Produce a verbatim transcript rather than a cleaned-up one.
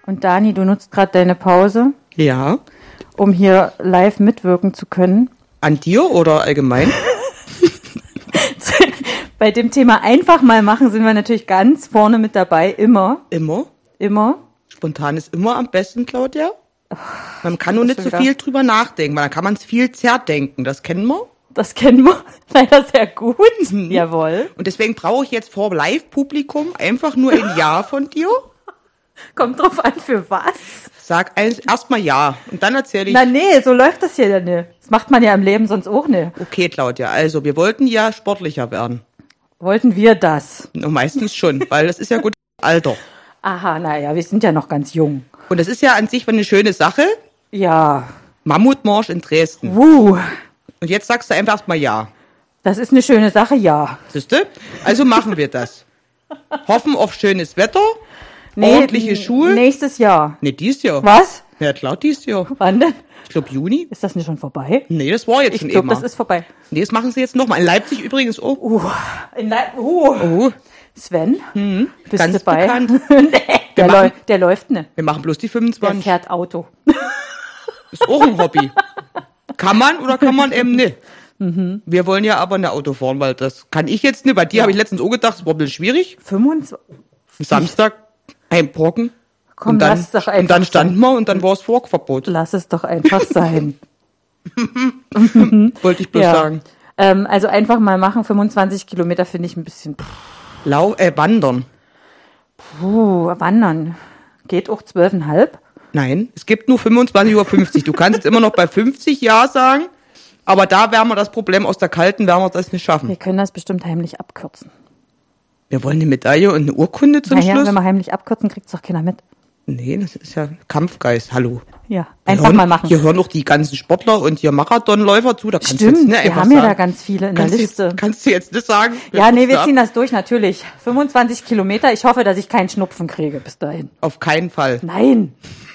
Und Dani, du nutzt gerade deine Pause, Ja. um hier live mitwirken zu können. An dir oder allgemein? Bei dem Thema einfach mal machen sind wir natürlich ganz vorne mit dabei, immer, Immer. immer. Spontan ist immer am besten, Claudia. Man kann nur nicht so wieder- viel drüber nachdenken, weil dann kann man es viel zerdenken. Das kennen wir. Das kennen wir leider sehr gut. Jawohl. Und deswegen brauche ich jetzt vor Live-Publikum einfach nur ein Ja von dir. Kommt drauf an, für was? Sag erstmal Ja und dann erzähle ich. Na nee, so läuft das hier ja nicht. Das macht man ja im Leben sonst auch nicht. Okay, Claudia, also wir wollten ja sportlicher werden. Wollten wir das? Und meistens schon, weil das ist ja gut Alter. Aha, naja, wir sind ja noch ganz jung. Und das ist ja an sich eine schöne Sache. Ja. Mammutmarsch in Dresden. Uh, Und jetzt sagst du einfach erstmal Ja. das ist eine schöne Sache, ja. Siehste? Also machen wir das. Hoffen auf schönes Wetter, Nee, ordentliche Schuhe. Nächstes Jahr. Nee, dies Jahr. Was? Ja, klar, dies Jahr. Wann denn? Ich glaube Juni. Ist das nicht schon vorbei? Nee, das war jetzt Ich schon glaube, immer. das ist vorbei. Nee, das machen sie jetzt nochmal. In Leipzig übrigens auch. Uh, in Leip uh. Oh, Sven, bist ganz du bei? bekannt. nee, der, machen- läu der läuft nicht. Wir machen bloß die Der fünfundzwanzig. fährt Auto. Ist auch ein Hobby. Kann man oder kann man eben nicht? Wir wollen ja aber ein Auto fahren, weil das kann ich jetzt nicht. Bei dir habe ich letztens auch gedacht, das war ein bisschen schwierig. fünfundzwanzig. Samstag ein Brocken. Komm, und dann, lass doch und einfach dann standen wir und dann war es Forkverbot. Lass es doch einfach sein. Wollte ich bloß Ja. sagen. Ähm, also einfach mal machen. fünfundzwanzig Kilometer finde ich ein bisschen. Lau äh, wandern. Puh, wandern. Geht auch zwölfeinhalb. Nein, es gibt nur fünfundzwanzig Uhr fünfzig. Du kannst jetzt immer noch bei fünfzig Ja sagen, aber da werden wir das Problem aus der kalten, werden wir das nicht schaffen. Wir können das bestimmt heimlich abkürzen. Wir wollen eine Medaille und eine Urkunde zum Naja, Schluss. wenn wir heimlich abkürzen, kriegt's doch keiner mit. Nee, das ist ja Kampfgeist. Hallo. Ja, Hier einfach hören, mal machen. Hier hören auch die ganzen Sportler und hier Marathonläufer zu. Da kannst du Stimmt, jetzt nicht wir einfach haben ja sagen, da ganz viele in der kannst du Liste. Jetzt, kannst du jetzt nicht sagen? Ja, nee, wir ab. ziehen das durch, natürlich. fünfundzwanzig Kilometer. Ich hoffe, dass ich keinen Schnupfen kriege bis dahin. Auf keinen Fall. Nein.